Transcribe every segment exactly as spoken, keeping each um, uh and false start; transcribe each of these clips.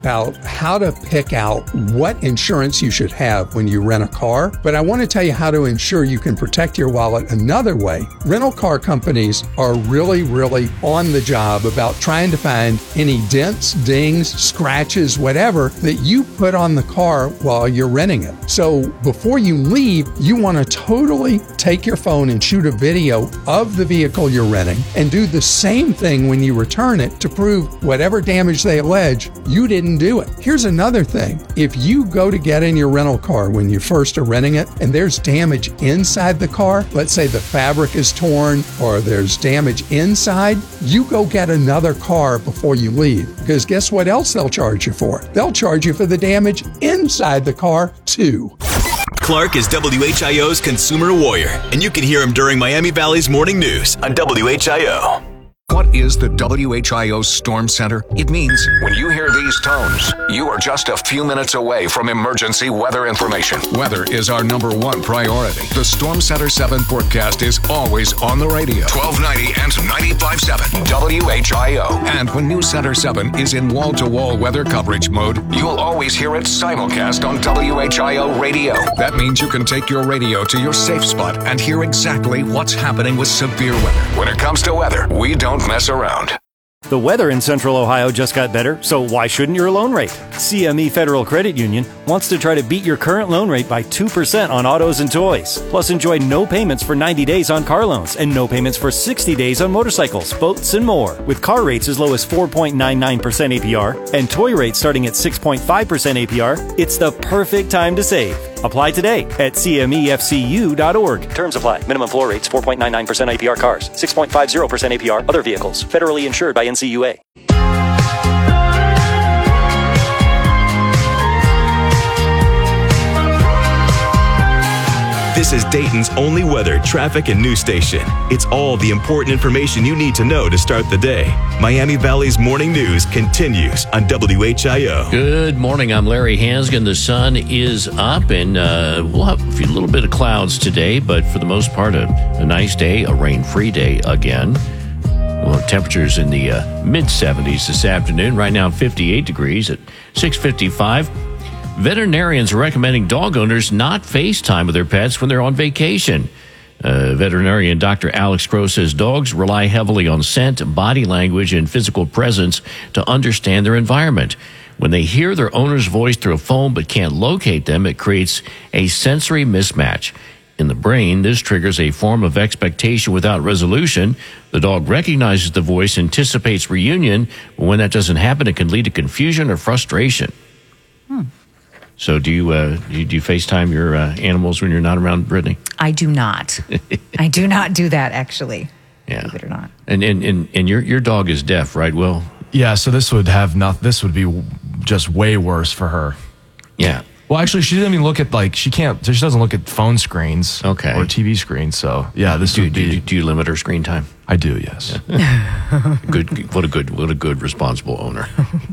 about how to pick out what insurance you should have when you rent a car, but I want to tell you how to ensure you can protect your wallet another way. Rental car companies are really, really on the job about trying to find any dents, dings, scratches, whatever that you put on the car while you're renting it. So before you leave, you want to totally take your phone and shoot a video of the vehicle you're renting and do the same thing when you return it to prove whatever damage they allege, you didn't do it. Here's another thing. If you go to get in your rental car when you first are renting it and there's damage inside the car, let's say the fabric is torn or there's damage inside, you go get another car before you leave. Because guess what else they'll charge you for? They'll charge you for the damage inside the car too. Clark is W H I O's consumer warrior, and you can hear him during Miami Valley's morning news on W H I O. What is the W H I O Storm Center? It means when you hear these tones, you are just a few minutes away from emergency weather information. Weather is our number one priority. The Storm Center seven forecast is always on the radio. twelve ninety and ninety-five point seven W H I O. And when News Center seven is in wall-to-wall weather coverage mode, you'll always hear it simulcast on W H I O radio. That means you can take your radio to your safe spot and hear exactly what's happening with severe weather. When it comes to weather, we don't mess around. The weather in Central Ohio just got better, so why shouldn't your loan rate? C M E Federal Credit Union wants to try to beat your current loan rate by two percent on autos and toys. Plus, enjoy no payments for ninety days on car loans and no payments for sixty days on motorcycles, boats, and more. With car rates as low as four point nine nine percent A P R and toy rates starting at six point five percent A P R, it's the perfect time to save. Apply today at C M E F C U dot org. Terms apply. Minimum floor rates four point nine nine percent A P R cars, six point five zero percent A P R other vehicles. Federally insured by N C U A. This is Dayton's only weather, traffic, and news station. It's all the important information you need to know to start the day. Miami Valley's morning news continues on W H I O. Good morning. I'm Larry Hansgen. The sun is up, and uh, we'll have a few, little bit of clouds today, but for the most part, a, a nice day, a rain-free day again. Well, temperatures in the uh, mid seventies this afternoon. Right now, fifty-eight degrees at six fifty-five. Veterinarians are recommending dog owners not FaceTime with their pets when they're on vacation. Uh, veterinarian Doctor Alex Crow says dogs rely heavily on scent, body language, and physical presence to understand their environment. When they hear their owner's voice through a phone but can't locate them, it creates a sensory mismatch. In the brain, this triggers a form of expectation without resolution. The dog recognizes the voice, anticipates reunion, but when that doesn't happen, it can lead to confusion or frustration. Hmm. So do you, uh, do you do you FaceTime your uh, animals when you're not around, Brittany? I do not. I do not do that, actually. Yeah. Believe it or not. And and, and, and your your dog is deaf, right, Will? Yeah, so this would have not. This would be just way worse for her. Yeah. Well, actually, she doesn't even look at, like, she can't, she doesn't look at phone screens okay. or T V screens. So, yeah, this do, would be. Do, do you limit her screen time? I do, yes. Yeah. good. What a good, what a good responsible owner.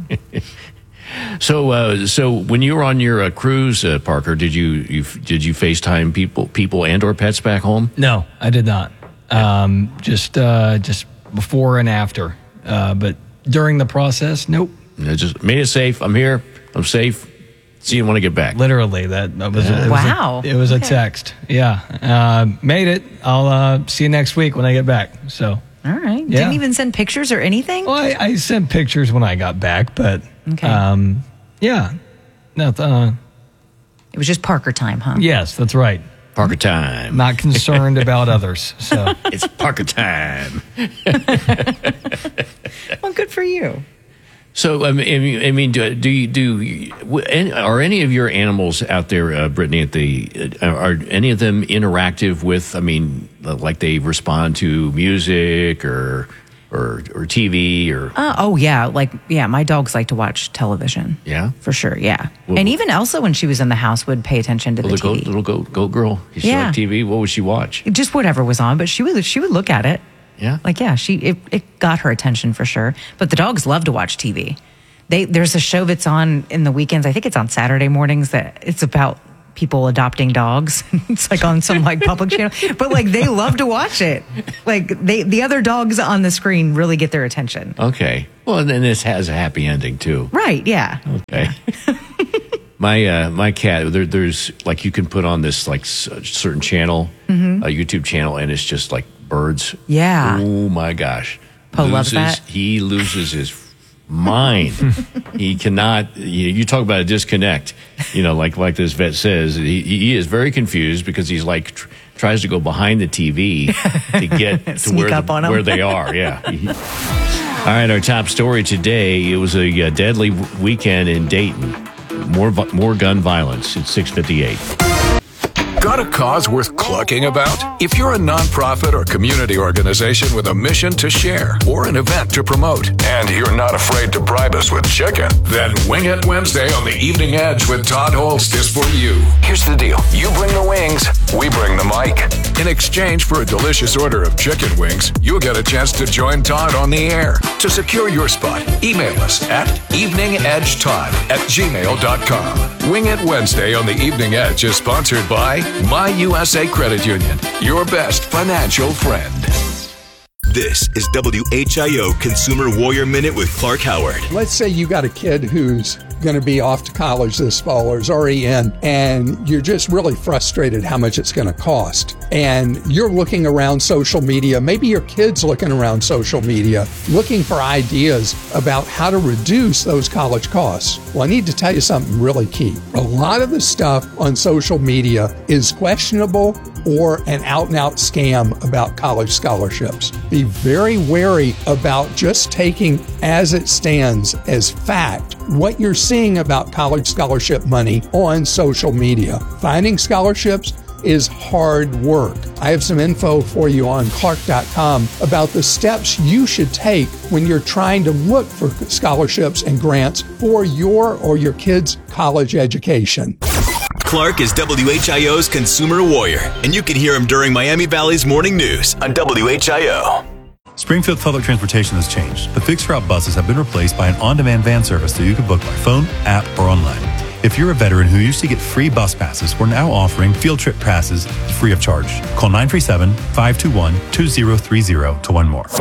So, uh, so when you were on your uh, cruise, uh, Parker, did you, you did you FaceTime people, people and or pets back home? No, I did not. Um, just, uh, just before and after. Uh, but during the process, nope. I just made it safe. I'm here. I'm safe. See you when I get back. Literally, that, that was, yeah. it was wow. A, it was okay. a text. Yeah, uh, made it. I'll uh, see you next week when I get back. So. All right. Yeah. Didn't even send pictures or anything? Well, I, I sent pictures when I got back, but okay. um, yeah. No, uh, it was just Parker time, huh? Yes, that's right. Parker time. Not concerned about others. So it's Parker time. Well, good for you. So, I mean, I mean, do, do you do? Are any of your animals out there, uh, Brittany? At the are any of them interactive with? I mean, like they respond to music or or or T V or? Uh, oh yeah, like yeah, my dogs like to watch television. Yeah, for sure. Yeah, well, and even Elsa, when she was in the house, would pay attention to well, the T V. Goat, little goat, goat girl. Did she yeah. like T V? What would she watch? Just whatever was on, but she would she would look at it. Yeah. Like, yeah, she it, it got her attention for sure. But the dogs love to watch T V. They There's a show that's on in the weekends. I think it's on Saturday mornings that it's about people adopting dogs. It's like on some like public channel, but like they love to watch it. Like they, the other dogs on the screen really get their attention. Okay. Well, and then this has a happy ending too. Right. Yeah. Okay. my uh, my cat. There, there's like you can put on this like s- certain channel, Mm-hmm. a YouTube channel, and it's just like birds. Yeah. Oh my gosh. Poe loves that. He loses his mind. He cannot. You, you talk about a disconnect. You know, like like this vet says, he, he is very confused because he's like tr- tries to go behind the T V to get to Sneak where up the, on 'em. where they are. Yeah. He- all right, our top story today. It was a, uh deadly w- weekend in Dayton. More vi- more gun violence. It's six fifty-eight. Got a cause worth clucking about? If you're a nonprofit or community organization with a mission to share or an event to promote, and you're not afraid to bribe us with chicken, then Wing It Wednesday on the Evening Edge with Todd Holst is for you. Here's the deal. You bring the wings, we bring the mic. In exchange for a delicious order of chicken wings, you'll get a chance to join Todd on the air. To secure your spot, email us at eveningedgetodd at gmail dot com. Wing It Wednesday on the Evening Edge is sponsored by My U S A Credit Union, your best financial friend. This is W H I O Consumer Warrior Minute with Clark Howard. Let's say you got a kid who's going to be off to college this fall or is already in, and you're just really frustrated how much it's going to cost. And you're looking around social media, maybe your kid's looking around social media, looking for ideas about how to reduce those college costs. Well, I need to tell you something really key. A lot of the stuff on social media is questionable or an out-and-out scam about college scholarships. Be very wary about just taking as it stands as fact what you're seeing about college scholarship money on social media. Finding scholarships is hard work. I have some info for you on clark dot com about the steps you should take when you're trying to look for scholarships and grants for your or your kids' college education. Clark is W H I O's Consumer Warrior, and you can hear him during Miami Valley's Morning News on W H I O. Springfield Public Transportation has changed. The fixed route buses have been replaced by an on-demand van service that you can book by phone, app, or online. If you're a veteran who used to get free bus passes, we're now offering field trip passes free of charge. Call nine three seven, five two one, two zero three zero to learn more.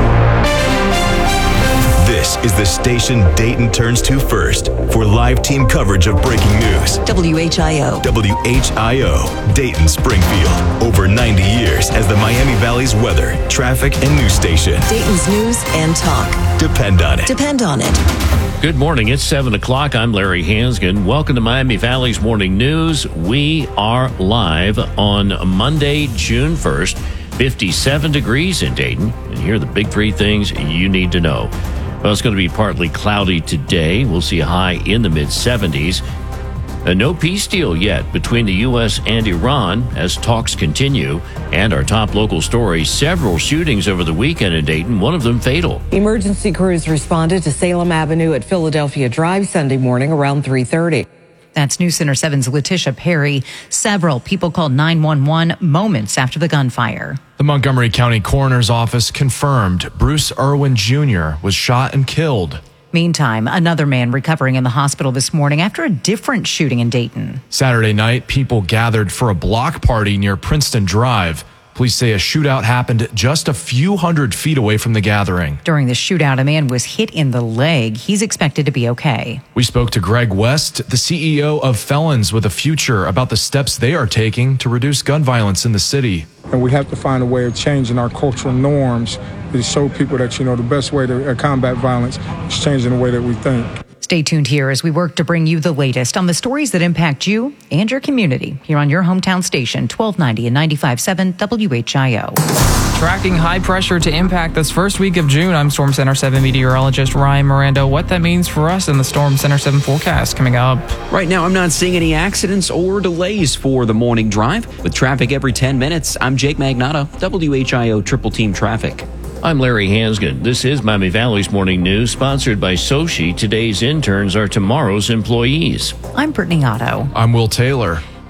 This is the station Dayton turns to first for live team coverage of breaking news. W H I O. W H I O, Dayton Springfield. Over ninety years as the Miami Valley's weather, traffic, and news station. Dayton's news and talk. Depend on it. Depend on it. Good morning. It's seven o'clock. I'm Larry Hansgen. Welcome to Miami Valley's Morning News. We are live on Monday, June first, fifty-seven degrees in Dayton. And here are the big three things you need to know. Well, it's going to be partly cloudy today. We'll see a high in the mid-seventies. Uh, no peace deal yet between the U S and Iran as talks continue. And our top local story, several shootings over the weekend in Dayton, one of them fatal. Emergency crews responded to Salem Avenue at Philadelphia Drive Sunday morning around three thirty. That's News Center seven's Letitia Perry. Several people called nine one one moments after the gunfire. The Montgomery County Coroner's Office confirmed Bruce Irwin Junior was shot and killed. Meantime, another man recovering in the hospital this morning after a different shooting in Dayton. Saturday night, people gathered for a block party near Princeton Drive. Police say a shootout happened just a few hundred feet away from the gathering. During the shootout, a man was hit in the leg. He's expected to be okay. We spoke to Greg West, the C E O of Felons with a Future, about the steps they are taking to reduce gun violence in the city. And we have to find a way of changing our cultural norms to show people that, you know, the best way to combat violence is changing the way that we think. Stay tuned here as we work to bring you the latest on the stories that impact you and your community here on your hometown station, twelve ninety and ninety-five point seven W H I O. Tracking high pressure to impact this first week of June. I'm Storm Center seven meteorologist Ryan Miranda. What that means for us in the Storm Center seven forecast coming up. Right now, I'm not seeing any accidents or delays for the morning drive. With traffic every ten minutes, I'm Jake Magnato, W H I O Triple Team Traffic. I'm Larry Hansgen. This is Miami Valley's Morning News, sponsored by Sochi. Today's interns are tomorrow's employees. I'm Brittany Otto. I'm Will Taylor.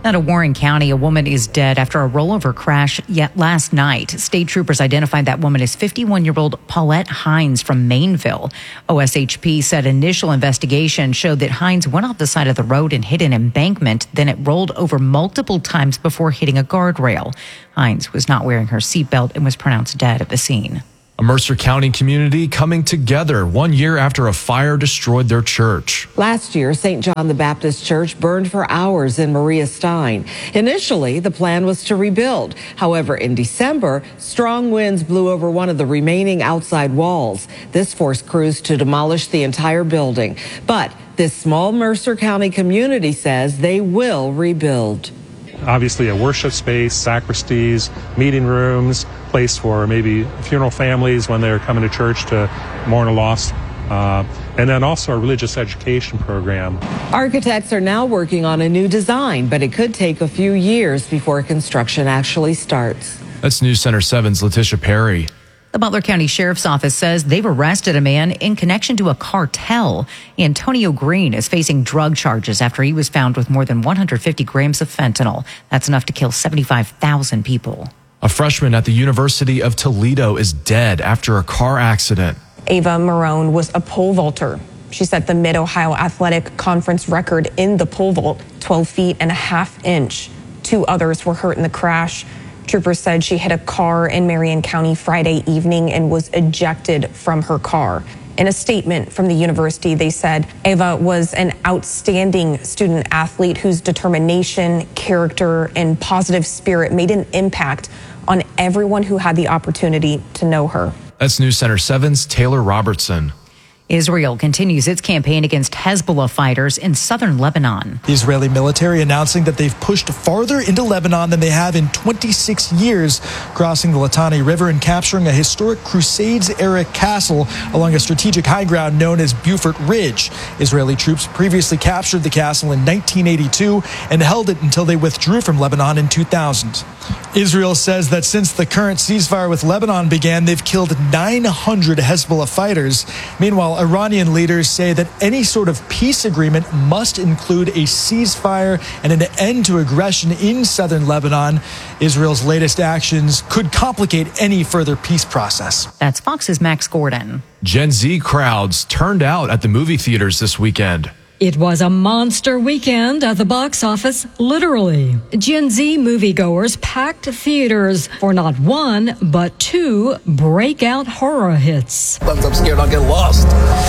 Out of Warren County, a woman is dead after a rollover crash yet last night. State troopers identified that woman as fifty-one-year-old Paulette Hines from Mainville. O S H P said initial investigation showed that Hines went off the side of the road and hit an embankment. Then it rolled over multiple times before hitting a guardrail. Hines was not wearing her seatbelt and was pronounced dead at the scene. A Mercer County community coming together one year after a fire destroyed their church. Last year, Saint John the Baptist Church burned for hours in Maria Stein. Initially, the plan was to rebuild. However, in December, strong winds blew over one of the remaining outside walls. This forced crews to demolish the entire building. But this small Mercer County community says they will rebuild. Obviously a worship space, sacristies, meeting rooms, place for maybe funeral families when they're coming to church to mourn a loss, uh, and then also a religious education program. Architects are now working on a new design, but it could take a few years before construction actually starts. That's News Center seven's Letitia Perry. The Butler County Sheriff's Office says they've arrested a man in connection to a cartel. Antonio Green is facing drug charges after he was found with more than one hundred fifty grams of fentanyl. That's enough to kill seventy-five thousand people. A freshman at the University of Toledo is dead after a car accident. Ava Marone was a pole vaulter. She set the Mid-Ohio Athletic Conference record in the pole vault, twelve feet and a half inch. Two others were hurt in the crash. Troopers said she hit a car in Marion County Friday evening and was ejected from her car. In a statement from the university, they said Ava was an outstanding student athlete whose determination, character, and positive spirit made an impact on everyone who had the opportunity to know her. That's News Center seven's Taylor Robertson. Israel continues its campaign against Hezbollah fighters in southern Lebanon. The Israeli military announcing that they've pushed farther into Lebanon than they have in twenty-six years, crossing the Litani River and capturing a historic Crusades-era castle along a strategic high ground known as Beaufort Ridge. Israeli troops previously captured the castle in nineteen eighty-two and held it until they withdrew from Lebanon in two thousand. Israel says that since the current ceasefire with Lebanon began, they've killed nine hundred Hezbollah fighters. Meanwhile, Iranian leaders say that any sort of peace agreement must include a ceasefire and an end to aggression in southern Lebanon. Israel's latest actions could complicate any further peace process. That's Fox's Max Gordon. Gen Z crowds turned out at the movie theaters this weekend. It was a monster weekend at the box office, literally. Gen Z moviegoers packed theaters for not one, but two breakout horror hits. I'm scared I'll get lost.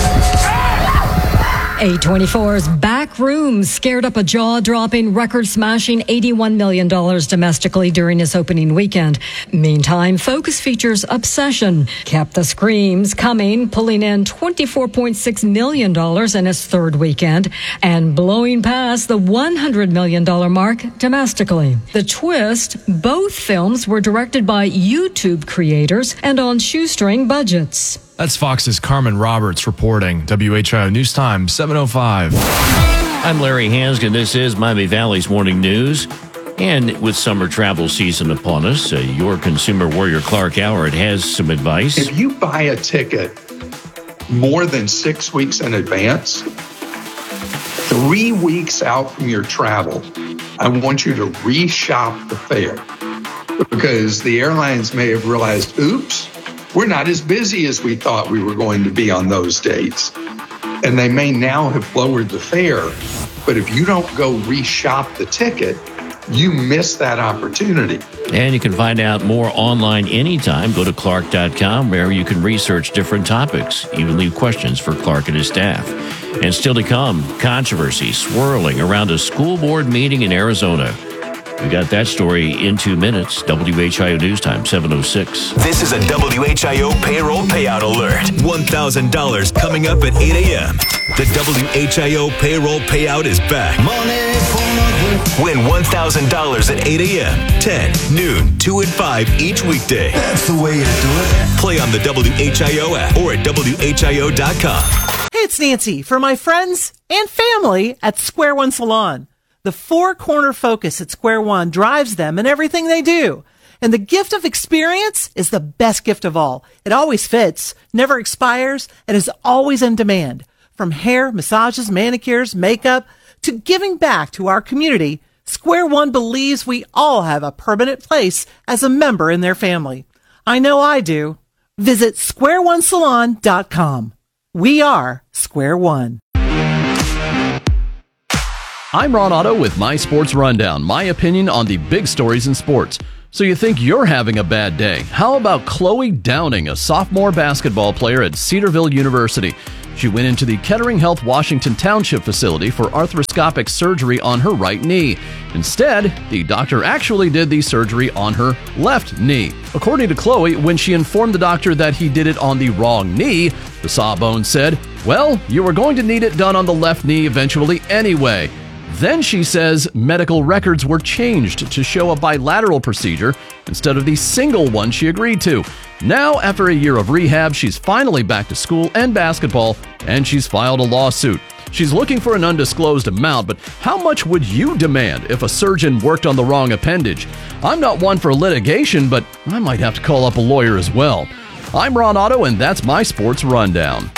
A twenty-four's Back Rooms scared up a jaw-dropping, record-smashing eighty-one million dollars domestically during its opening weekend. Meantime, Focus Features Obsession kept the screams coming, pulling in twenty-four point six million dollars in its third weekend and blowing past the one hundred million dollars mark domestically. The twist, both films were directed by YouTube creators and on shoestring budgets. That's Fox's Carmen Roberts reporting. W H I O News Time, seven oh five. I'm Larry Hansgen. This is Miami Valley's Morning News. And with summer travel season upon us, uh, your consumer warrior Clark Howard has some advice. If you buy a ticket more than six weeks in advance, three weeks out from your travel, I want you to reshop the fare, because the airlines may have realized, oops, we're not as busy as we thought we were going to be on those dates. And they may now have lowered the fare. But if you don't go reshop the ticket, you miss that opportunity. And you can find out more online anytime. Go to clark dot com, where you can research different topics, even leave questions for Clark and his staff. And still to come, controversy swirling around a school board meeting in Arizona. We got that story in two minutes. W H I O News Time, seven oh six. This is a W H I O payroll payout alert. one thousand dollars coming up at eight a.m. The W H I O payroll payout is back. Win one thousand dollars at eight a.m., ten, noon, two, and five each weekday. That's the way to do it. Play on the W H I O app or at W H I O dot com. Hey, it's Nancy for my friends and family at Square One Salon. The four-corner focus at Square One drives them in everything they do. And the gift of experience is the best gift of all. It always fits, never expires, and is always in demand. From hair, massages, manicures, makeup, to giving back to our community, Square One believes we all have a permanent place as a member in their family. I know I do. Visit square one salon dot com. We are Square One. I'm Ron Otto with My Sports Rundown, my opinion on the big stories in sports. So you think you're having a bad day? How about Chloe Downing, a sophomore basketball player at Cedarville University? She went into the Kettering Health Washington Township facility for arthroscopic surgery on her right knee. Instead, the doctor actually did the surgery on her left knee. According to Chloe, when she informed the doctor that he did it on the wrong knee, the sawbones said, "Well, you were going to need it done on the left knee eventually anyway." Then she says medical records were changed to show a bilateral procedure instead of the single one she agreed to. Now, after a year of rehab, she's finally back to school and basketball, and she's filed a lawsuit. She's looking for an undisclosed amount, but how much would you demand if a surgeon worked on the wrong appendage? I'm not one for litigation, but I might have to call up a lawyer as well. I'm Ron Otto, and that's my Sports Rundown.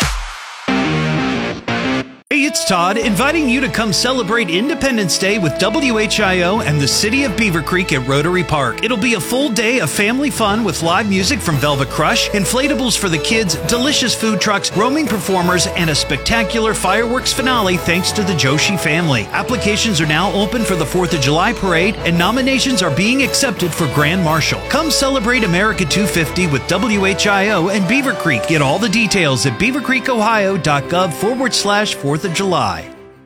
Hey, it's Todd, inviting you to come celebrate Independence Day with W H I O and the City of Beaver Creek at Rotary Park. It'll be a full day of family fun with live music from Velvet Crush, inflatables for the kids, delicious food trucks, roaming performers, and a spectacular fireworks finale thanks to the Joshi family. Applications are now open for the fourth of July parade, and nominations are being accepted for Grand Marshal. Come celebrate America two fifty with W H I O and Beaver Creek. Get all the details at beavercreekohio.gov forward slash fourth of July.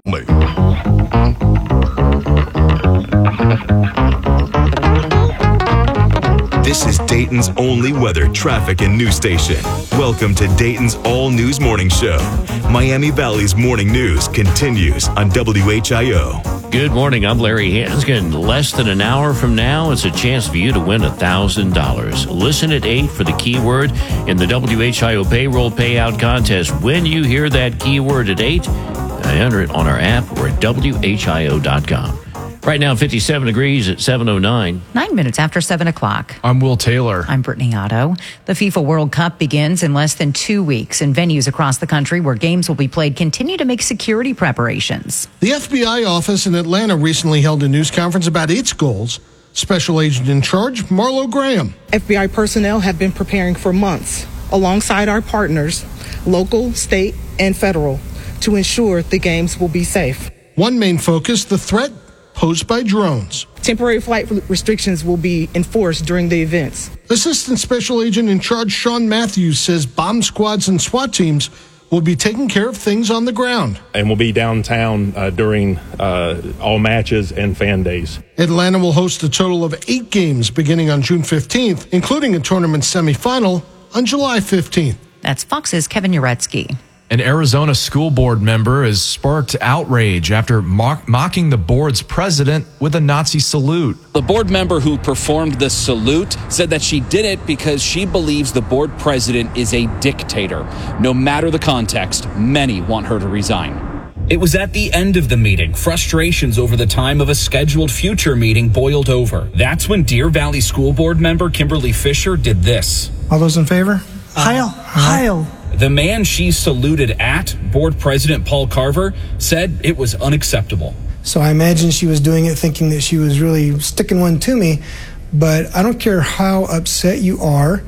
This is Dayton's only weather, traffic, and news station. Welcome to Dayton's All News Morning Show. Miami Valley's morning news continues on W H I O. Good morning. I'm Larry Hanskin. Less than an hour from now, it's a chance for you to win one thousand dollars. Listen at eight for the keyword in the W H I O payroll payout contest. When you hear that keyword at eight, enter it on our app or at W H I O dot com. Right now, fifty-seven degrees at seven oh nine. Nine minutes after seven o'clock. I'm Will Taylor. I'm Brittany Otto. The FIFA World Cup begins in less than two weeks, and venues across the country where games will be played continue to make security preparations. The F B I office in Atlanta recently held a news conference about its goals. Special Agent in Charge, Marlo Graham. F B I personnel have been preparing for months, alongside our partners, local, state, and federal, to ensure the games will be safe. One main focus, the threat posed by drones. Temporary flight restrictions will be enforced during the events. Assistant Special Agent in Charge Sean Matthews says bomb squads and SWAT teams will be taking care of things on the ground. And we'll be downtown uh, during uh, all matches and fan days. Atlanta will host a total of eight games beginning on June fifteenth, including a tournament semifinal on July fifteenth. That's Fox's Kevin Uretsky. An Arizona school board member has sparked outrage after mock- mocking the board's president with a Nazi salute. The board member who performed the salute said that she did it because she believes the board president is a dictator. No matter the context, many want her to resign. It was at the end of the meeting. Frustrations over the time of a scheduled future meeting boiled over. That's when Deer Valley School Board member Kimberly Fisher did this. All those in favor? Heil, Heil. The man she saluted at, Board President Paul Carver, said it was unacceptable. So I imagine she was doing it thinking that she was really sticking one to me, but I don't care how upset you are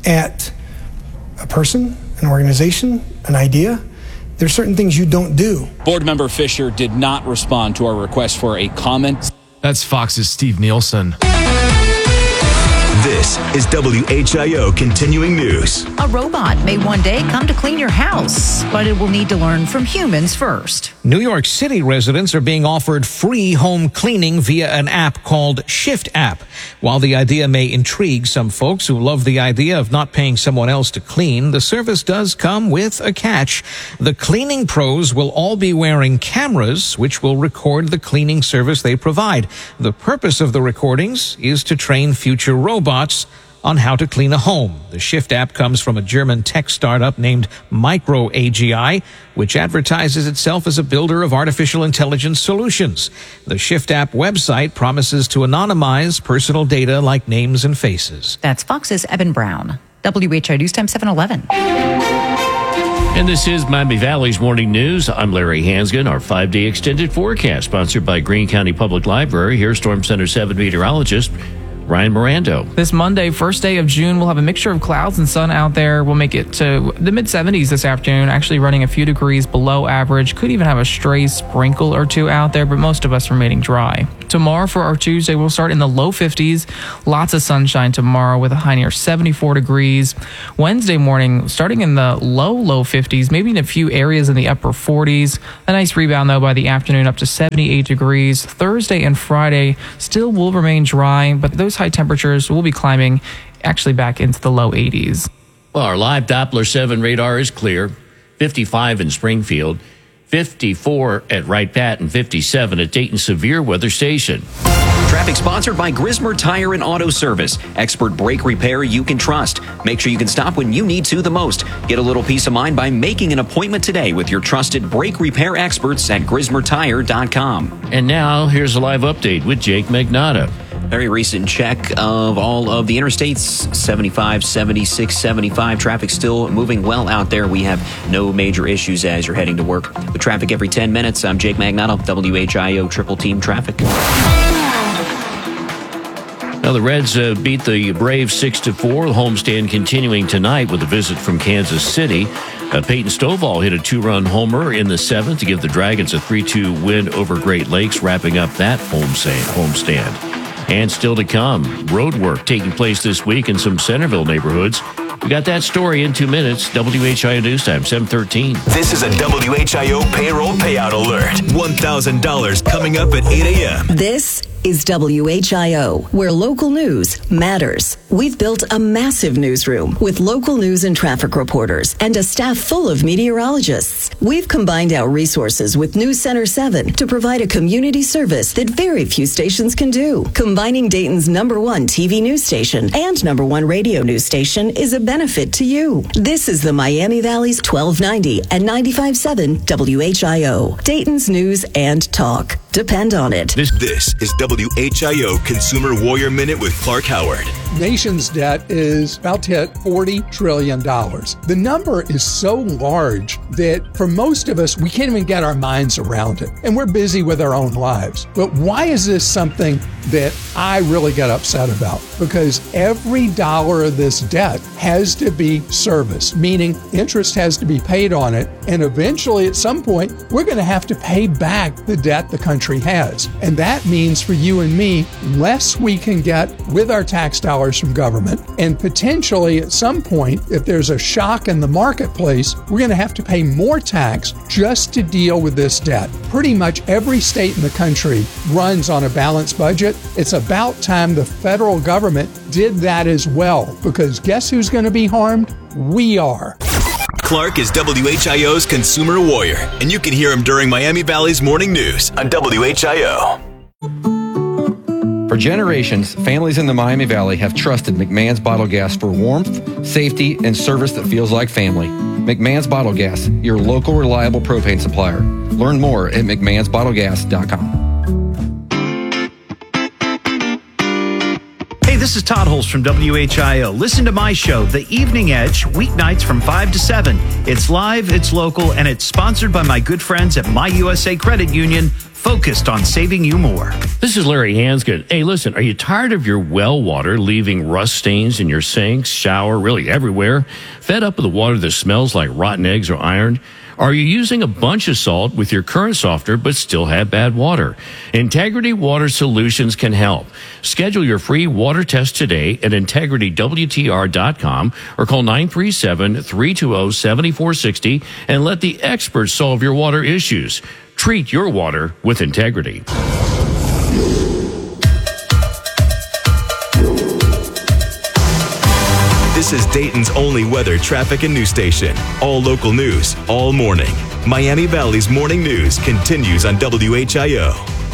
at a person, an organization, an idea. There's certain things you don't do. Board member Fisher did not respond to our request for a comment. That's Fox's Steve Nielsen. This is W H I O Continuing News. A robot may one day come to clean your house, but it will need to learn from humans first. New York City residents are being offered free home cleaning via an app called Shift App. While the idea may intrigue some folks who love the idea of not paying someone else to clean, the service does come with a catch. The cleaning pros will all be wearing cameras, which will record the cleaning service they provide. The purpose of the recordings is to train future robots on how to clean a home. The Shift app comes from a German tech startup named Micro A G I, which advertises itself as a builder of artificial intelligence solutions. The Shift app website promises to anonymize personal data like names and faces. That's Fox's Evan Brown. W H I O News Time seven eleven. And this is Miami Valley's Morning News. I'm Larry Hansgen. Our five-day extended forecast sponsored by Greene County Public Library. Here's Storm Center seven meteorologist Ryan Mirando. This Monday, first day of June, we'll have a mixture of clouds and sun out there. We'll make it to the mid seventies this afternoon, actually running a few degrees below average. Could even have a stray sprinkle or two out there, but most of us remaining dry. Tomorrow for our Tuesday, we'll start in the low fifties. Lots of sunshine tomorrow with a high near seventy-four degrees. Wednesday morning, starting in the low, low fifties, maybe in a few areas in the upper forties. A nice rebound, though, by the afternoon up to seventy-eight degrees. Thursday and Friday still will remain dry, but those high temperatures will be climbing actually back into the low eighties. Well, our live Doppler seven radar is clear. fifty-five in Springfield, fifty-four at Wright Pat, and fifty-seven at Dayton Severe Weather Station. Traffic sponsored by Grismer Tire and Auto Service. Expert brake repair you can trust. Make sure you can stop when you need to the most. Get a little peace of mind by making an appointment today with your trusted brake repair experts at grismer tire dot com. And now, here's a live update with Jake Magnotta. Very recent check of all of the interstates, seventy-five, seventy-six, seventy-five. Traffic still moving well out there. We have no major issues as you're heading to work. With traffic every ten minutes, I'm Jake Magnotta, W H I O Triple Team Traffic. Now, the Reds uh, beat the Braves six to four. The homestand continuing tonight with a visit from Kansas City. Uh, Peyton Stovall hit a two-run homer in the seventh to give the Dragons a three two win over Great Lakes, wrapping up that homestand. And still to come, road work taking place this week in some Centerville neighborhoods. We got that story in two minutes. W H I O News Time, seven thirteen. This is a W H I O payroll payout alert. one thousand dollars coming up at eight a.m. This is W H I O, where local news matters. We've built a massive newsroom with local news and traffic reporters and a staff full of meteorologists. We've combined our resources with News Center seven to provide a community service that very few stations can do. Combining Dayton's number one T V news station and number one radio news station is a benefit to you. This is the Miami Valley's twelve ninety and ninety-five point seven W H I O. Dayton's news and talk. Depend on it. This, this is W H I O Consumer Warrior Minute with Clark Howard. Nation's debt is about to hit forty trillion dollars. The number is so large that for most of us, we can't even get our minds around it. And we're busy with our own lives. But why is this something that I really get upset about? Because every dollar of this debt has to be serviced, meaning interest has to be paid on it. And eventually, at some point, we're going to have to pay back the debt the country has. And that means for you and me, less we can get with our tax dollars from government. And potentially at some point, if there's a shock in the marketplace, we're going to have to pay more tax just to deal with this debt. Pretty much every state in the country runs on a balanced budget. It's about time the federal government did that as well, because guess who's going to be harmed? We are. Clark is W H I O's Consumer Warrior, and you can hear him during Miami Valley's Morning News on W H I O. For generations, families in the Miami Valley have trusted McMahon's Bottle Gas for warmth, safety, and service that feels like family. McMahon's Bottle Gas, your local reliable propane supplier. Learn more at mcmahons bottle gas dot com. Hey, this is Todd Holst from W H I O. Listen to my show, The Evening Edge, weeknights from five to seven. It's live, it's local, and it's sponsored by my good friends at My U S A Credit Union, focused on saving you more. This is Larry Hansgen. Hey, listen, are you tired of your well water leaving rust stains in your sinks, shower, really everywhere? Fed up with the water that smells like rotten eggs or iron? Are you using a bunch of salt with your current softener but still have bad water? Integrity Water Solutions can help. Schedule your free water test today at integrity w t r dot com or call nine three seven, three two zero, seven four six zero and let the experts solve your water issues. Treat your water with integrity. This is Dayton's only weather, traffic, and news station. All local news, all morning. Miami Valley's Morning News continues on W H I O.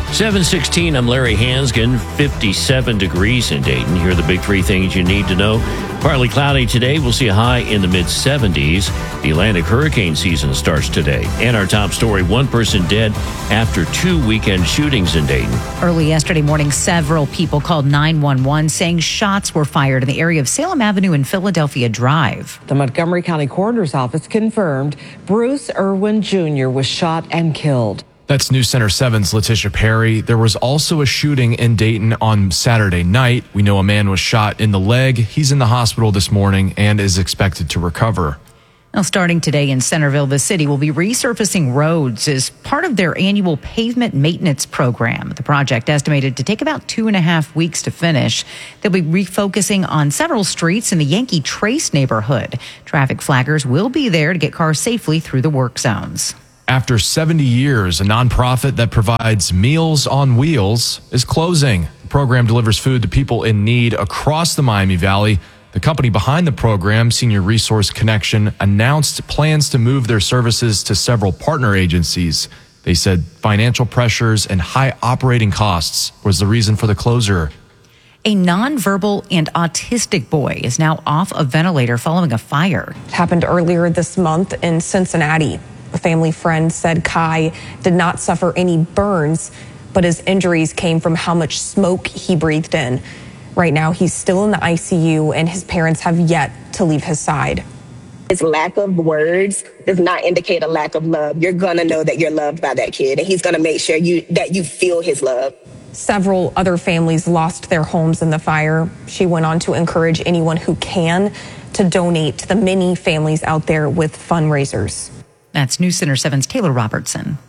seven sixteen, I'm Larry Hansgen, fifty-seven degrees in Dayton. Here are the big three things you need to know. Partly cloudy today. We'll see a high in the mid seventies. The Atlantic hurricane season starts today. And our top story, one person dead after two weekend shootings in Dayton. Early yesterday morning, several people called nine one one saying shots were fired in the area of Salem Avenue and Philadelphia Drive. The Montgomery County Coroner's Office confirmed Bruce Irwin Junior was shot and killed. That's News Center seven's Letitia Perry. There was also a shooting in Dayton on Saturday night. We know a man was shot in the leg. He's in the hospital this morning and is expected to recover. Now, starting today in Centerville, the city will be resurfacing roads as part of their annual pavement maintenance program. The project estimated to take about two and a half weeks to finish. They'll be refocusing on several streets in the Yankee Trace neighborhood. Traffic flaggers will be there to get cars safely through the work zones. After seventy years, a nonprofit that provides Meals on Wheels is closing. The program delivers food to people in need across the Miami Valley. The company behind the program, Senior Resource Connection, announced plans to move their services to several partner agencies. They said financial pressures and high operating costs was the reason for the closure. A nonverbal and autistic boy is now off a ventilator following a fire. It happened earlier this month in Cincinnati. A family friend said Kai did not suffer any burns, but his injuries came from how much smoke he breathed in. Right now, he's still in the I C U, and his parents have yet to leave his side. His lack of words does not indicate a lack of love. You're going to know that you're loved by that kid, and he's going to make sure you that you feel his love. Several other families lost their homes in the fire. She went on to encourage anyone who can to donate to the many families out there with fundraisers. That's News Center seven's Taylor Robertson.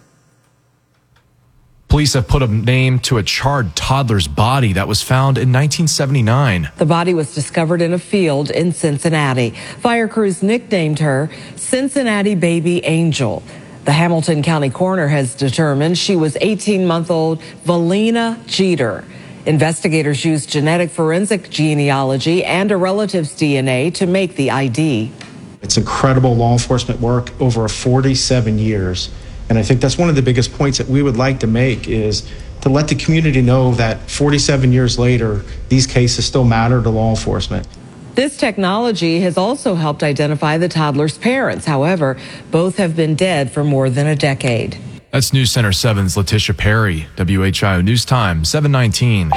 Police have put a name to a charred toddler's body that was found in nineteen seventy-nine. The body was discovered in a field in Cincinnati. Fire crews nicknamed her Cincinnati Baby Angel. The Hamilton County coroner has determined she was eighteen-month-old Valina Jeter. Investigators used genetic forensic genealogy and a relative's D N A to make the I D. It's incredible law enforcement work over forty-seven years. And I think that's one of the biggest points that we would like to make is to let the community know that forty-seven years later, these cases still matter to law enforcement. This technology has also helped identify the toddler's parents. However, both have been dead for more than a decade. That's News Center seven's Letitia Perry. W H I O News Time, seven nineteen.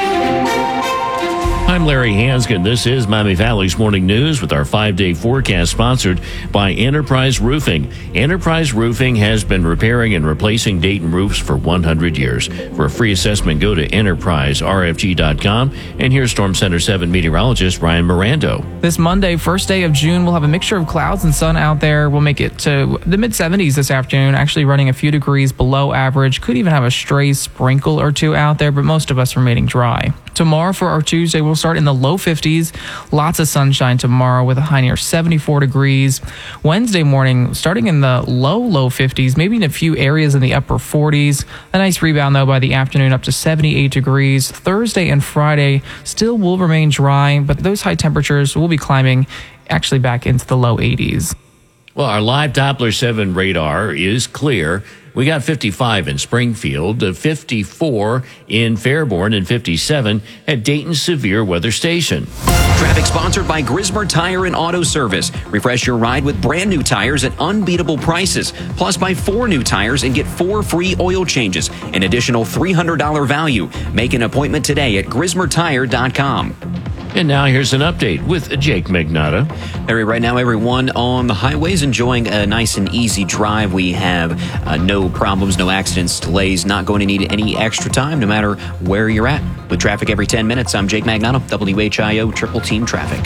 I'm Larry Hansgen. This is Miami Valley's Morning News with our five-day forecast sponsored by Enterprise Roofing. Enterprise Roofing has been repairing and replacing Dayton roofs for one hundred years. For a free assessment, go to enterprise r f g dot com. And here's Storm Center seven meteorologist Ryan Mirando. This Monday, first day of June, we'll have a mixture of clouds and sun out there. We'll make it to the mid seventies this afternoon, actually running a few degrees below average. Could even have a stray sprinkle or two out there, but most of us remaining dry. Tomorrow for our Tuesday, we'll start in the low fifties. Lots of sunshine tomorrow with a high near seventy-four degrees. Wednesday morning, starting in the low, low fifties, maybe in a few areas in the upper forties. A nice rebound, though, by the afternoon up to seventy-eight degrees. Thursday and Friday still will remain dry, but those high temperatures will be climbing actually back into the low eighties. Well, our live Doppler seven radar is clear. We got fifty-five in Springfield, fifty-four in Fairborn, and fifty-seven at Dayton Severe Weather Station. Traffic sponsored by Grismer Tire and Auto Service. Refresh your ride with brand new tires at unbeatable prices. Plus, buy four new tires and get four free oil changes. An additional three hundred dollars value. Make an appointment today at grismer tire dot com. And now here's an update with Jake Magnata. Harry, right now everyone on the highways enjoying a nice and easy drive. We have uh, no problems, no accidents, delays, not going to need any extra time no matter where you're at. With traffic every ten minutes, I'm Jake Magnata, W H I O Triple Team Traffic.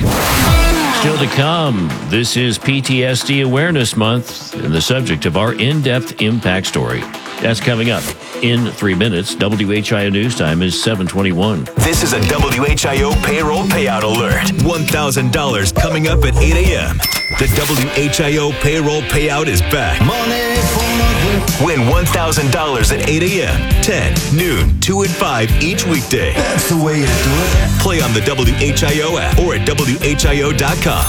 Still to come, this is P T S D Awareness Month and the subject of our in-depth impact story. That's coming up in three minutes. W H I O News Time is seven twenty-one. This is a W H I O payroll payout alert. one thousand dollars coming up at eight a.m. The W H I O payroll payout is back. Money for nothing. Win one thousand dollars at eight a.m., ten, noon, two, and five each weekday. That's the way to do it. Play on the W H I O app or at W H I O dot com. This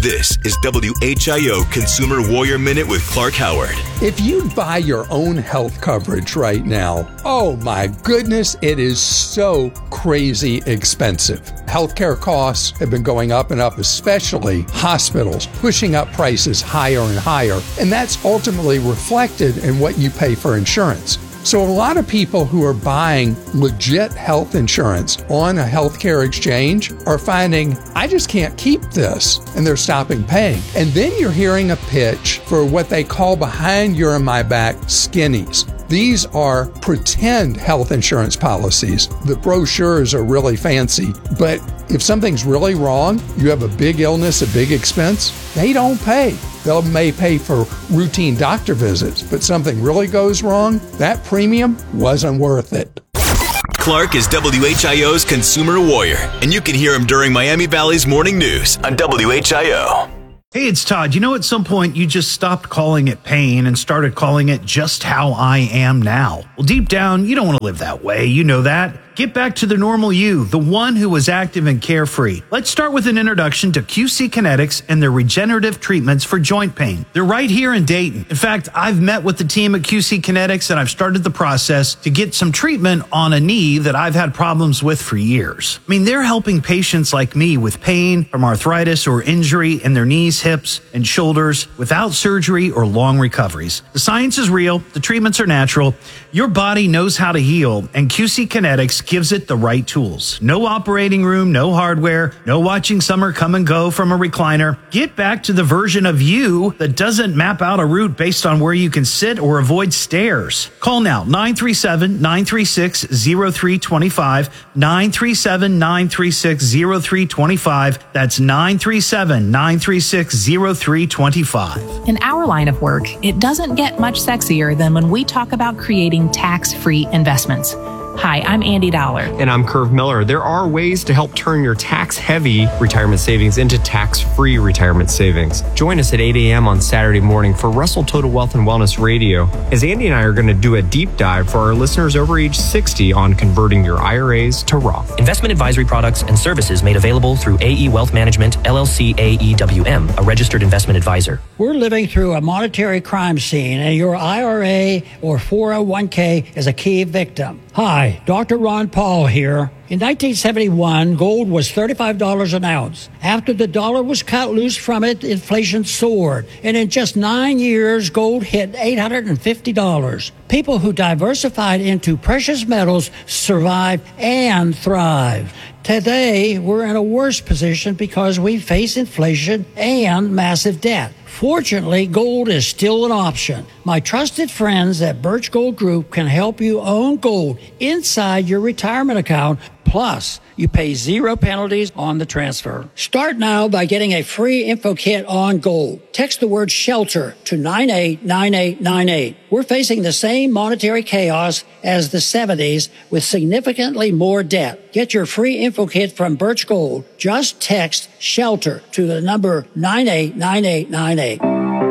This is W H I O Consumer Warrior Minute with Clark Howard. If you buy your own health coverage right now, oh my goodness, it is so crazy expensive. Healthcare costs have been going up and up, especially hospitals, pushing up prices higher and higher. And that's ultimately reflected in what you pay for insurance. So a lot of people who are buying legit health insurance on a healthcare exchange are finding, I just can't keep this, and they're stopping paying. And then you're hearing a pitch for what they call behind your and my back skinnies. These are pretend health insurance policies. The brochures are really fancy, but if something's really wrong, you have a big illness, a big expense, they don't pay. They may pay for routine doctor visits, but something really goes wrong, that premium wasn't worth it. Clark is W H I O's Consumer Warrior, and you can hear him during Miami Valley's Morning News on W H I O. Hey, it's Todd. You know, at some point you just stopped calling it pain and started calling it just how I am now. Well, deep down, you don't want to live that way. You know that. Get back to the normal you, the one who was active and carefree. Let's start with an introduction to Q C Kinetics and their regenerative treatments for joint pain. They're right here in Dayton. In fact, I've met with the team at Q C Kinetics and I've started the process to get some treatment on a knee that I've had problems with for years. I mean, they're helping patients like me with pain from arthritis or injury in their knees, hips, and shoulders without surgery or long recoveries. The science is real. The treatments are natural. Your body knows how to heal, and Q C Kinetics gives it the right tools. No operating room, no hardware, no watching summer come and go from a recliner. Get back to the version of you that doesn't map out a route based on where you can sit or avoid stairs. Call now, nine three seven, nine three six, zero three two five, nine three seven, nine three six, zero three two five. That's nine three seven, nine three six, zero three two five. In our line of work, it doesn't get much sexier than when we talk about creating tax-free investments. Hi, I'm Andy Dollar. And I'm Curve Miller. There are ways to help turn your tax-heavy retirement savings into tax-free retirement savings. Join us at eight a.m. on Saturday morning for Russell Total Wealth and Wellness Radio, as Andy and I are going to do a deep dive for our listeners over age sixty on converting your I R As to Roth. Investment advisory products and services made available through A E Wealth Management, L L C A E W M, a registered investment advisor. We're living through a monetary crime scene, and your I R A or four oh one k is a key victim. Hi, Doctor Ron Paul here. In nineteen seventy-one, gold was thirty-five dollars an ounce. After the dollar was cut loose from it, inflation soared. And in just nine years, gold hit eight hundred fifty dollars. People who diversified into precious metals survived and thrived. Today, we're in a worse position because we face inflation and massive debt. Fortunately, gold is still an option. My trusted friends at Birch Gold Group can help you own gold inside your retirement account. Plus, you pay zero penalties on the transfer. Start now by getting a free info kit on gold. Text the word SHELTER to nine eight nine eight nine eight. We're facing the same monetary chaos as the seventies with significantly more debt. Get your free info kit from Birch Gold. Just text SHELTER to the number nine eight nine eight nine eight.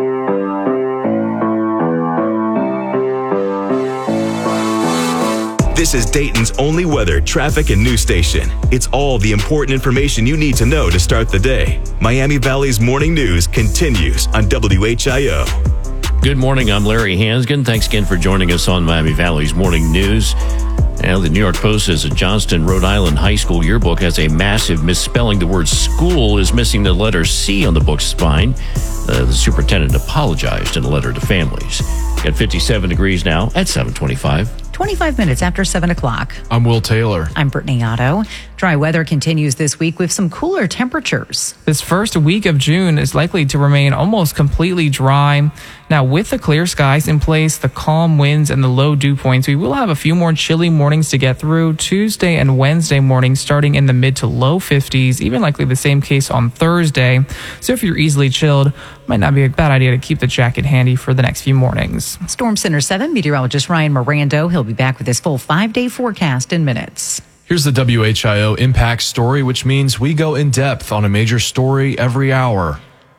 This is Dayton's only weather, traffic, and news station. It's all the important information you need to know to start the day. Miami Valley's Morning News continues on W H I O. Good morning. I'm Larry Hansgen. Thanks again for joining us on Miami Valley's Morning News. And the New York Post says a Johnston, Rhode Island high school yearbook has a massive misspelling. The word school is missing the letter C on the book's spine. Uh, the superintendent apologized in a letter to families. Got fifty-seven degrees now at seven twenty-five. twenty-five minutes after seven o'clock. I'm Will Taylor. I'm Brittany Otto. Dry weather continues this week with some cooler temperatures. This first week of June is likely to remain almost completely dry. Now, with the clear skies in place, the calm winds, and the low dew points, we will have a few more chilly mornings to get through. Tuesday and Wednesday mornings starting in the mid to low fifties, even likely the same case on Thursday. So if you're easily chilled, might not be a bad idea to keep the jacket handy for the next few mornings. Storm Center seven meteorologist Ryan Mirando. He'll be back with his full five-day forecast in minutes. Here's the W H I O Impact Story, which means we go in depth on a major story every hour.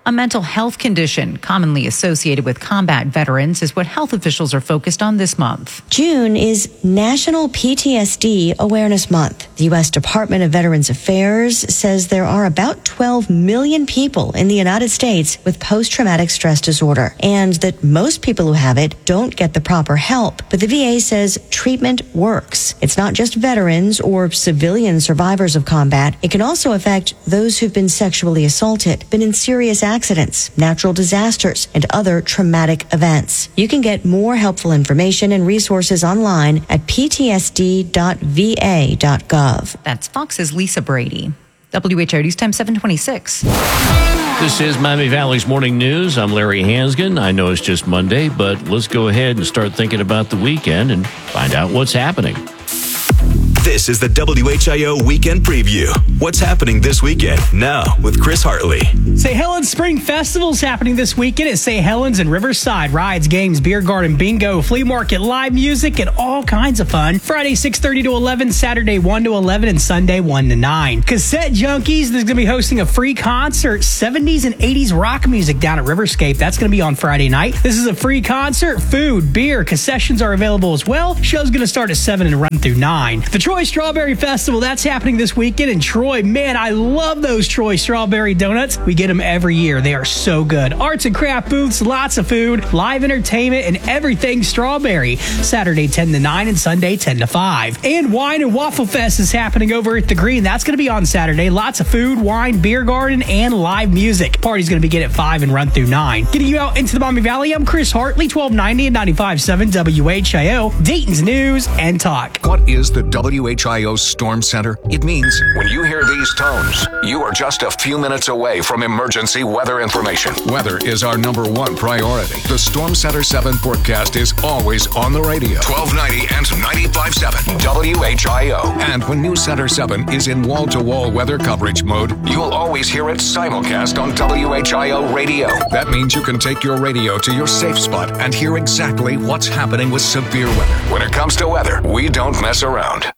A mental health condition commonly associated with combat veterans is what health officials are focused on this month. June is National P T S D Awareness Month. The U S Department of Veterans Affairs says there are about twelve million people in the United States with post-traumatic stress disorder, and that most people who have it don't get the proper help. But the V A says treatment works. It's not just veterans or civilian survivors of combat. It can also affect those who've been sexually assaulted, been in serious accidents, natural disasters, and other traumatic events. You can get more helpful information and resources online at p t s d dot v a dot gov. That's Fox's Lisa Brady. W H O News Time seven twenty-six. This is Miami Valley's Morning News. I'm Larry Hansgen. I know it's just Monday, but let's go ahead and start thinking about the weekend and find out what's happening. This is the W H I O Weekend Preview. What's happening this weekend? Now with Chris Hartley. Say Helen's Spring Festival is happening this weekend at Say Helen's in Riverside. Rides, games, beer garden, bingo, flea market, live music, and all kinds of fun. Friday six thirty to eleven, Saturday one to eleven, and Sunday one to nine. Cassette Junkies is going to be hosting a free concert, seventies and eighties rock music down at Riverscape. That's going to be on Friday night. This is a free concert. Food, beer, concessions are available as well. Show's going to start at seven and run through nine. The Troy Strawberry Festival, that's happening this weekend in Troy. Man, I love those Troy Strawberry Donuts. We get them every year. They are so good. Arts and craft booths, lots of food, live entertainment, and everything strawberry. Saturday ten to nine and Sunday ten to five. And Wine and Waffle Fest is happening over at the Green. That's going to be on Saturday. Lots of food, wine, beer garden, and live music. Party's going to begin at five and run through nine. Getting you out into the Miami Valley, I'm Chris Hartley, twelve ninety and ninety-five point seven W H I O, Dayton's News and Talk. What is the W H I O Storm Center? It means when you hear these tones, you are just a few minutes away from emergency weather information. Weather is our number one priority. The Storm Center seven forecast is always on the radio. twelve ninety and ninety-five point seven W H I O. And when News Center seven is in wall-to-wall weather coverage mode, you'll always hear it simulcast on W H I O radio. That means you can take your radio to your safe spot and hear exactly what's happening with severe weather. When it comes to weather, we don't mess around.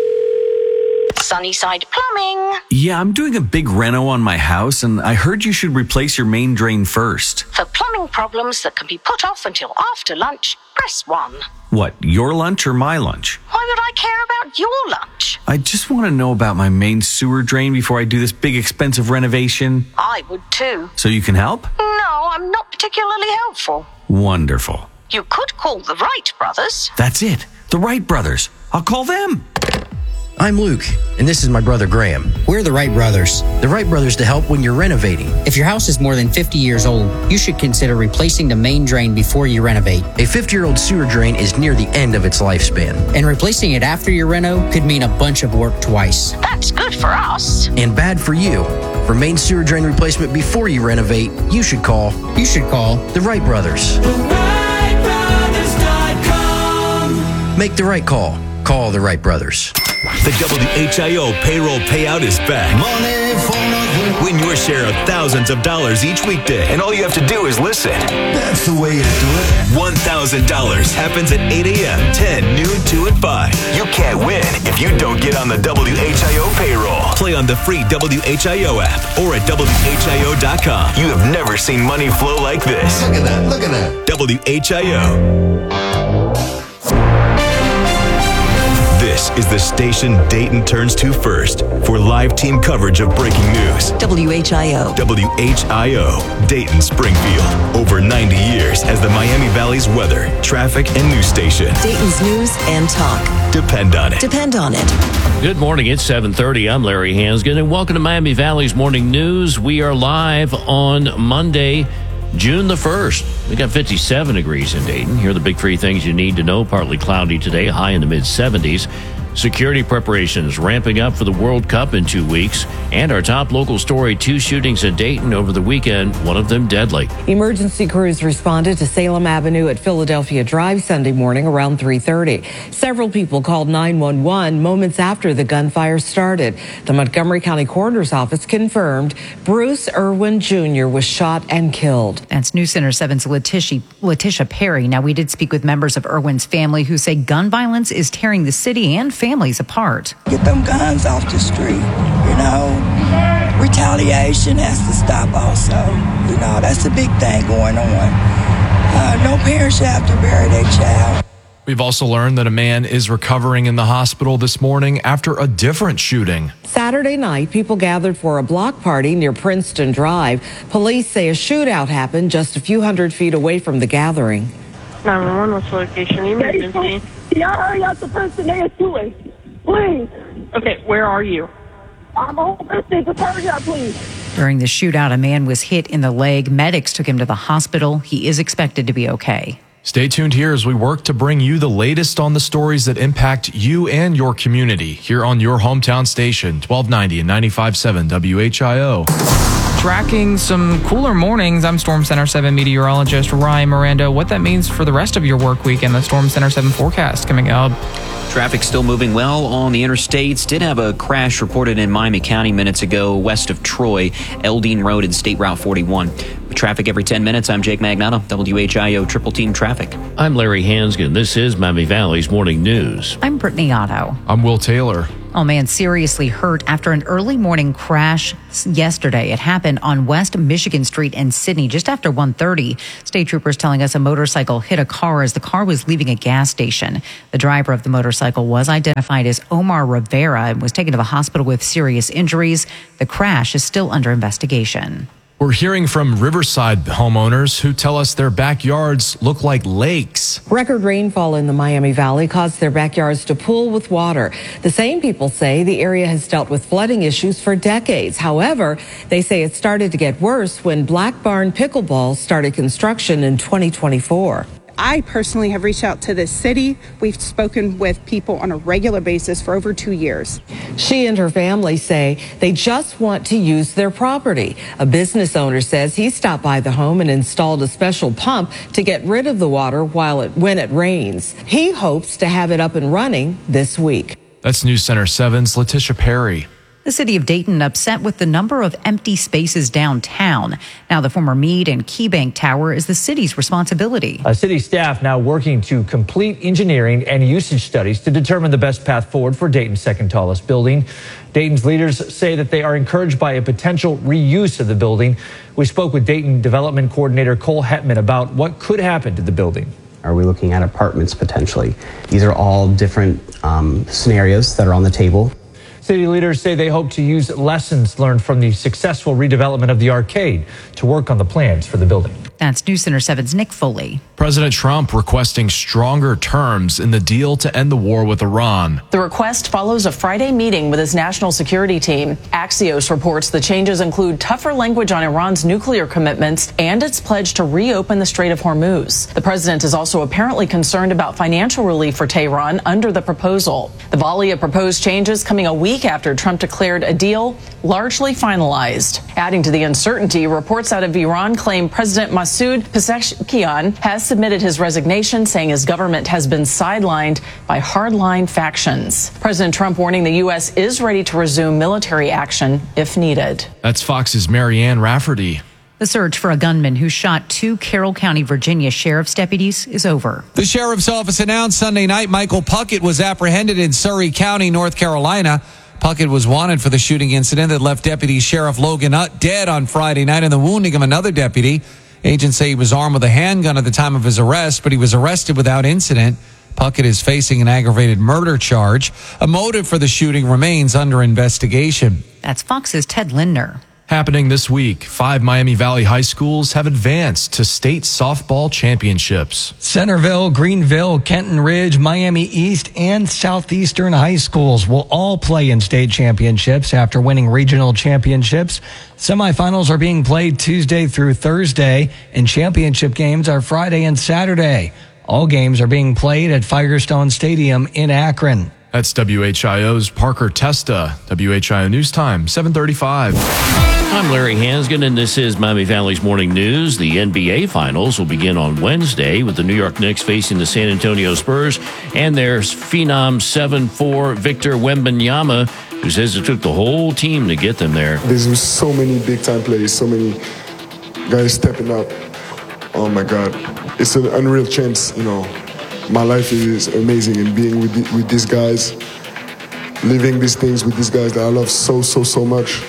Sunnyside Plumbing. Yeah, I'm doing a big reno on my house, and I heard you should replace your main drain first. For plumbing problems that can be put off until after lunch, press one. What, your lunch or my lunch? Why would I care about your lunch? I just want to know about my main sewer drain before I do this big expensive renovation. I would too. So you can help? No, I'm not particularly helpful. Wonderful. You could call the Wright brothers. That's it. The Wright brothers. I'll call them. I'm Luke, and this is my brother Graham. We're the Wright brothers. The Wright brothers to help when you're renovating. If your house is more than fifty years old, you should consider replacing the main drain before you renovate. A fifty-year-old sewer drain is near the end of its lifespan, and replacing it after your reno could mean a bunch of work twice. That's good for us. And bad for you. For main sewer drain replacement before you renovate, you should call. You should call the Wright brothers. The Wright brothers dot com. Make the right call. Call the Wright brothers. The W H I O payroll payout is back. Money for nothing. Win your share of thousands of dollars each weekday. And all you have to do is listen. That's the way to do it. one thousand dollars happens at eight a.m., ten, noon, two, and five. You can't win if you don't get on the W H I O payroll. Play on the free W H I O app or at W H I O dot com. You have never seen money flow like this. Look at that. Look at that. W H I O. This is the station Dayton turns to first for live team coverage of breaking news. W H I O. W H I O, Dayton Springfield. Over ninety years as the Miami Valley's weather, traffic, and news station. Dayton's news and talk. Depend on it. Depend on it. Good morning. It's seven thirty. I'm Larry Hansgen, and welcome to Miami Valley's Morning News. We are live on Monday, June the first. We got fifty-seven degrees in Dayton. Here are the big three things you need to know. Partly cloudy today, high in the mid seventies. Security preparations ramping up for the World Cup in two weeks. And our top local story, two shootings in Dayton over the weekend, one of them deadly. Emergency crews responded to Salem Avenue at Philadelphia Drive Sunday morning around three thirty. Several people called nine one one moments after the gunfire started. The Montgomery County Coroner's Office confirmed Bruce Irwin Junior was shot and killed. That's News Center seven's Letitia, Letitia Perry. Now, we did speak with members of Irwin's family who say gun violence is tearing the city and families apart. Get them guns off the street, you know. We're retaliation has to stop also. You know, that's a big thing going on. Uh, no parent should have to bury their child. We've also learned that a man is recovering in the hospital this morning after a different shooting. Saturday night, people gathered for a block party near Princeton Drive. Police say a shootout happened just a few hundred feet away from the gathering. nine one one, what's the location? Emergency. Y'all hurry up the person they are shooting. Please. Okay, where are you? I'm on Princeton. Just hurry up, please. During the shootout, a man was hit in the leg. Medics took him to the hospital. He is expected to be okay. Stay tuned here as we work to bring you the latest on the stories that impact you and your community here on your hometown station, twelve ninety and ninety-five point seven W H I O. Tracking some cooler mornings, I'm Storm Center seven meteorologist Ryan Miranda. What that means for the rest of your work week and the Storm Center seven forecast coming up. Traffic still moving well on the interstates. Did have a crash reported in Miami County minutes ago west of Troy, Eldine Road and State Route forty-one. With traffic every ten minutes, I'm Jake Magnato, W H I O Triple Team Traffic. I'm Larry Hansgen. This is Miami Valley's Morning News. I'm Brittany Otto. I'm Will Taylor. A man seriously hurt after an early morning crash yesterday. It happened on West Michigan Street in Sydney just after one thirty. State troopers telling us a motorcycle hit a car as the car was leaving a gas station. The driver of the motorcycle was identified as Omar Rivera and was taken to the hospital with serious injuries. The crash is still under investigation. We're hearing from Riverside homeowners who tell us their backyards look like lakes. Record rainfall in the Miami Valley caused their backyards to pool with water. The same people say the area has dealt with flooding issues for decades. However, they say it started to get worse when Black Barn Pickleball started construction in twenty twenty-four. I personally have reached out to the city. We've spoken with people on a regular basis for over two years. She and her family say they just want to use their property. A business owner says he stopped by the home and installed a special pump to get rid of the water while it when it rains. He hopes to have it up and running this week. That's News Center seven's Letitia Perry. The city of Dayton upset with the number of empty spaces downtown. Now the former Meade and KeyBank Tower is the city's responsibility. A city staff now working to complete engineering and usage studies to determine the best path forward for Dayton's second tallest building. Dayton's leaders say that they are encouraged by a potential reuse of the building. We spoke with Dayton Development Coordinator Cole Hetman about what could happen to the building. Are we looking at apartments potentially? These are all different um, scenarios that are on the table. City leaders say they hope to use lessons learned from the successful redevelopment of the arcade to work on the plans for the building. That's News Center seven's Nick Foley. President Trump requesting stronger terms in the deal to end the war with Iran. The request follows a Friday meeting with his national security team. Axios reports the changes include tougher language on Iran's nuclear commitments and its pledge to reopen the Strait of Hormuz. The president is also apparently concerned about financial relief for Tehran under the proposal. The volley of proposed changes coming a week after Trump declared a deal largely finalized. Adding to the uncertainty, reports out of Iran claim President Masoud Pezeshkian has submitted his resignation, saying his government has been sidelined by hardline factions. President Trump warning the U S is ready to resume military action if needed. That's Fox's Marianne Rafferty. The search for a gunman who shot two Carroll County, Virginia sheriff's deputies is over. The sheriff's office announced Sunday night Michael Puckett was apprehended in Surrey County, North Carolina. Puckett was wanted for the shooting incident that left Deputy Sheriff Logan Utt dead on Friday night and the wounding of another deputy. Agents say he was armed with a handgun at the time of his arrest, but he was arrested without incident. Puckett is facing an aggravated murder charge. A motive for the shooting remains under investigation. That's Fox's Ted Lindner. Happening this week, five Miami Valley high schools have advanced to state softball championships. Centerville, Greenville, Kenton Ridge, Miami East, and Southeastern high schools will all play in state championships after winning regional championships. Semifinals are being played Tuesday through Thursday, and championship games are Friday and Saturday. All games are being played at Firestone Stadium in Akron. That's W H I O's Parker Testa. W H I O News Time, seven thirty-five. I'm Larry Hansgen, and this is Miami Valley's Morning News. The N B A Finals will begin on Wednesday with the New York Knicks facing the San Antonio Spurs and their phenom seven four Victor Wembanyama, who says it took the whole team to get them there. There's so many big-time plays, so many guys stepping up. Oh, my God. It's an unreal chance, you know. My life is amazing, and being with, with these guys, living these things with these guys that I love so, so, so much.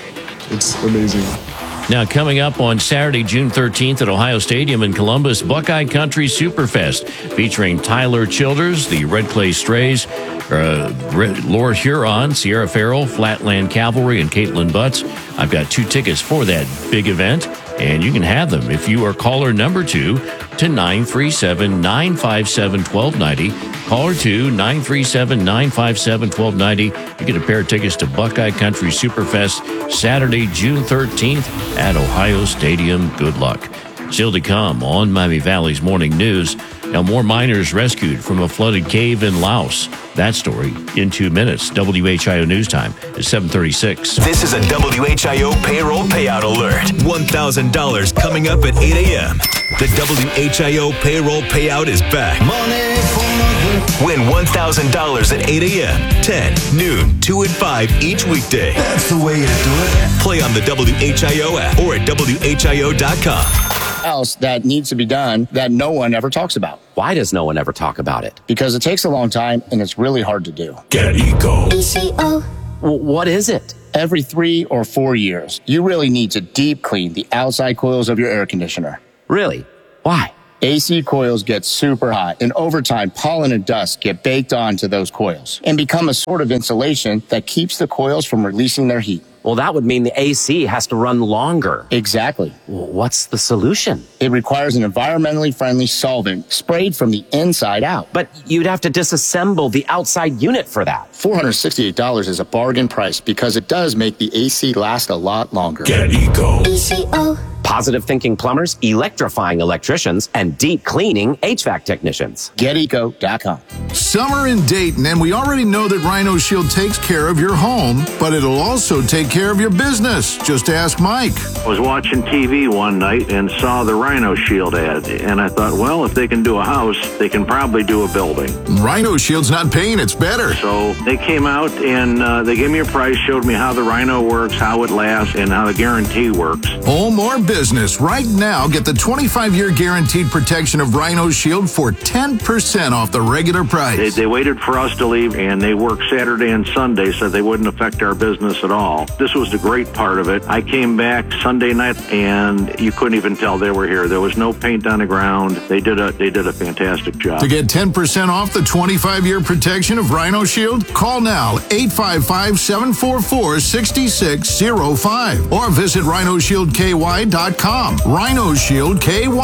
It's amazing. Now, coming up on Saturday, June thirteenth at Ohio Stadium in Columbus, Buckeye Country Superfest, featuring Tyler Childers, the Red Clay Strays, uh, Lord Huron, Sierra Farrell, Flatland Cavalry, and Caitlin Butts. I've got two tickets for that big event, and you can have them if you are caller number two to nine three seven, nine five seven, one two nine zero. Caller two, nine three seven, nine five seven, one two nine zero. You get a pair of tickets to Buckeye Country Superfest, Saturday, June thirteenth at Ohio Stadium. Good luck. Still to come on Miami Valley's Morning News. Now, more miners rescued from a flooded cave in Laos. That story in two minutes. W H I O News Time is seven thirty-six. This is a W H I O payroll payout alert. one thousand dollars coming up at eight a.m. The W H I O payroll payout is back. Money for nothing. Win one thousand dollars at eight a.m., ten, noon, two, and five each weekday. That's the way to do it. Play on the W H I O app or at W H I O dot com. Else that needs to be done that no one ever talks about. Why does no one ever talk about it? Because it takes a long time and it's really hard to do. Get Eco. E C O. W- what is it? Every three or four years, you really need to deep clean the outside coils of your air conditioner. Really? Why? A C coils get super hot, and over time, pollen and dust get baked onto those coils and become a sort of insulation that keeps the coils from releasing their heat. Well, that would mean the A C has to run longer. Exactly. Well, what's the solution? It requires an environmentally friendly solvent sprayed from the inside out. But you'd have to disassemble the outside unit for that. four hundred sixty-eight dollars is a bargain price because it does make the A C last a lot longer. Get Eco. E C O. Positive thinking plumbers, electrifying electricians, and deep cleaning H V A C technicians. Get Eco dot com. Summer in Dayton, and we already know that Rhino Shield takes care of your home, but it'll also take care of your business. Just ask Mike. I was watching T V one night and saw the Rhino Shield ad, and I thought, well, if they can do a house, they can probably do a building. Rhino Shield's not paint, it's better. So they came out and uh, they gave me a price, showed me how the Rhino works, how it lasts, and how the guarantee works. Oh, more business. Right now, get the twenty-five year guaranteed protection of Rhino Shield for ten percent off the regular price. They, they waited for us to leave, and they worked Saturday and Sunday so they wouldn't affect our business at all. This was the great part of it. I came back Sunday night, and you couldn't even tell they were here. There was no paint on the ground. They did a they did a fantastic job. To get ten percent off the twenty-five year protection of Rhino Shield, call now eight five five, seven four four, six six zero five or visit rhino shield k y dot com. Rhino Shield K Y.